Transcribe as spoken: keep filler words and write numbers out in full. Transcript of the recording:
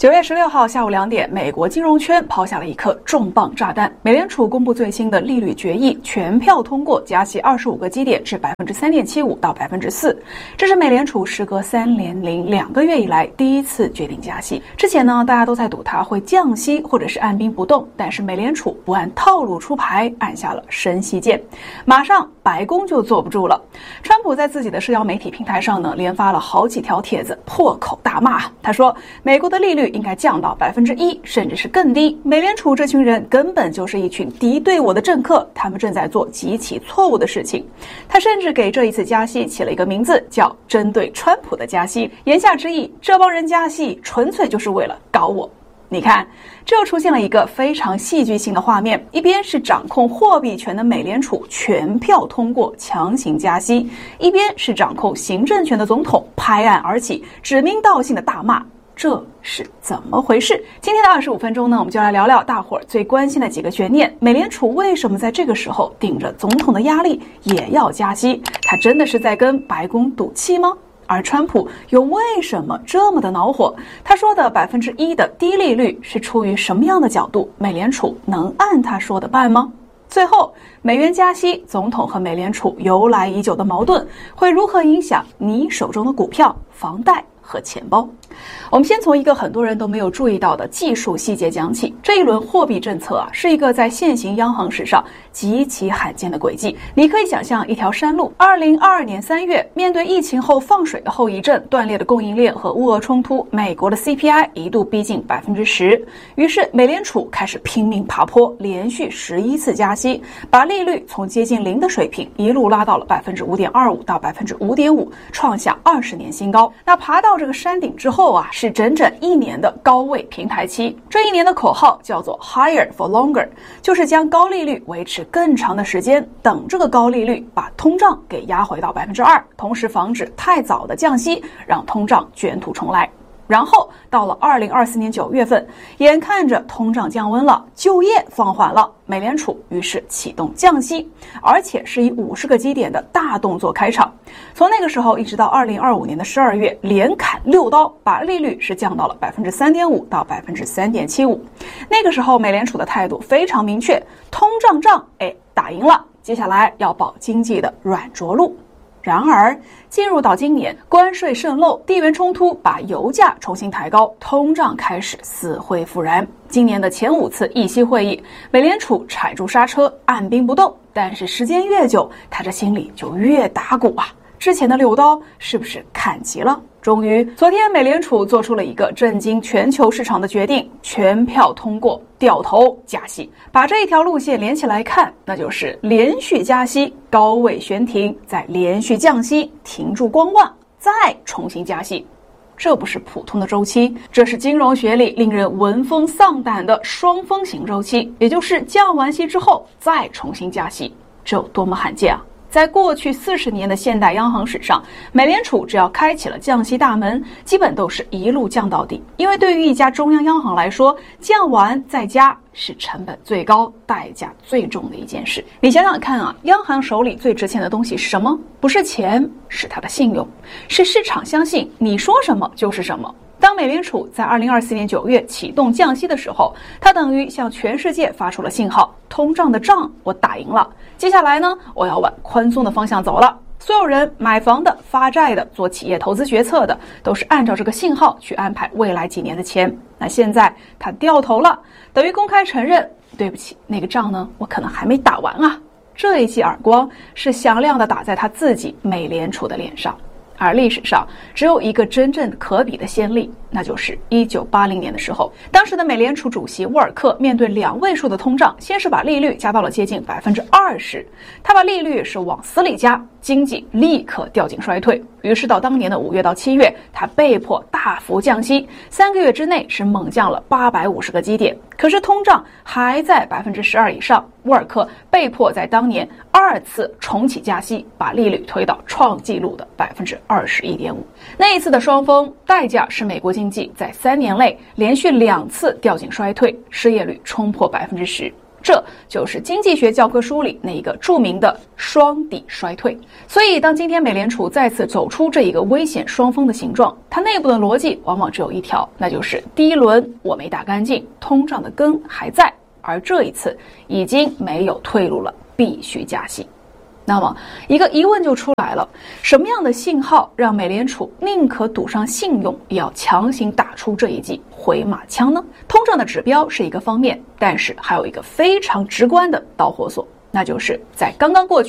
九月十六号下午两点，美国金融圈抛下了一颗重磅炸弹。美联储公布最新的利率决议，全票通过加息二十五个基点至百分之三点七五到百分之四，这是美联储时隔三连零两个月以来第一次决定加息。之前呢，大家都在赌它会降息或者是按兵不动，但是美联储不按套路出牌，按下了升息键，马上白宫就坐不住了。川普在自己的社交媒体平台上呢，连发了好几条帖子，破口大骂。他说，美国的利率应该降到百分之一，甚至是更低。美联储这群人根本就是一群敌对我的政客，他们正在做极其错误的事情。他甚至给这一次加息起了一个名字，叫针对川普的加息。言下之意，这帮人加息纯粹就是为了搞我。你看，这又出现了一个非常戏剧性的画面，一边是掌控货币权的美联储全票通过强行加息，一边是掌控行政权的总统拍案而起，指名道姓的大骂。这是怎么回事？今天的二十五分钟呢，我们就来聊聊大伙儿最关心的几个悬念。美联储为什么在这个时候顶着总统的压力也要加息？他真的是在跟白宫赌气吗？而川普又为什么这么的恼火？他说的百分之一的低利率是出于什么样的角度？美联储能按他说的办吗？最后，美元加息，总统和美联储由来已久的矛盾会如何影响你手中的股票、房贷和钱包？我们先从一个很多人都没有注意到的技术细节讲起。这一轮货币政策啊，是一个在现行央行史上极其罕见的轨迹。你可以想象一条山路。二零二二年三月，面对疫情后放水的后遗症、断裂的供应链和乌俄冲突，美国的 C P I 一度逼近百分之十。于是美联储开始拼命爬坡，连续十一次加息，把利率从接近零的水平一路拉到了百分之五点二五到百分之五点五，创下二十年新高。那爬到这个山顶之后啊，是整整一年的高位平台期。这一年的口号叫做 Higher for Longer， 就是将高利率维持更长的时间，等这个高利率把通胀给压回到百分之二，同时防止太早的降息，让通胀卷土重来。然后到了二零二四年九月份，眼看着通胀降温了，就业放缓了，美联储于是启动降息，而且是以五十个基点的大动作开场。从那个时候一直到二零二五年的十二月，连砍六刀，把利率是降到了百分之三点五到百分之三点七五。那个时候美联储的态度非常明确，通胀仗哎打赢了，接下来要保经济的软着陆。然而，进入到今年，关税渗漏、地缘冲突把油价重新抬高，通胀开始死灰复燃。今年的前五次议息会议，美联储踩住刹车，按兵不动。但是时间越久，他这心里就越打鼓啊！之前的六刀是不是看齐了？终于，昨天美联储做出了一个震惊全球市场的决定，全票通过掉头加息。把这一条路线连起来看，那就是连续加息，高位悬停，再连续降息，停住观望，再重新加息。这不是普通的周期，这是金融学里令人闻风丧胆的双峰型周期，也就是降完息之后再重新加息。这有多么罕见啊！在过去四十年的现代央行史上，美联储只要开启了降息大门，基本都是一路降到底。因为对于一家中央央行来说，降完再加是成本最高、代价最重的一件事。你想想看啊，央行手里最值钱的东西是什么？不是钱，是它的信用，是市场相信你说什么就是什么。当美联储在二零二四年九月启动降息的时候，它等于向全世界发出了信号，通胀的仗我打赢了，接下来呢，我要往宽松的方向走了。所有人买房的、发债的、做企业投资决策的，都是按照这个信号去安排未来几年的钱。那现在他掉头了，等于公开承认，对不起，那个仗呢，我可能还没打完啊。这一记耳光是响亮的打在他自己美联储的脸上。而历史上只有一个真正可比的先例，那就是一九八零年的时候，当时的美联储主席沃尔克面对两位数的通胀，先是把利率加到了接近百分之二十，他把利率是往死里加，经济立刻掉进衰退。于是到当年的五月到七月，他被迫大幅降息，三个月之内是猛降了八百五十个基点。可是通胀还在百分之十二以上，沃尔克被迫在当年二次重启加息，把利率推到创纪录的百分之二十一点五。那一次的双峰代价是美国经济在三年内连续两次掉进衰退，失业率冲破百分之十。 这就是经济学教科书里那一个著名的双底衰退。所以当今天美联储再次走出这一个危险双峰的形状，它内部的逻辑往往只有一条，那就是第一轮我没打干净，通胀的根还在，而这一次已经没有退路了，必须加息。那么一个疑问就出来了，什么样的信号让美联储宁可赌上信用也要强行打出这一记回马枪呢？通胀的指标是一个方面，但是还有一个非常直观的导火索，那就是在刚刚过去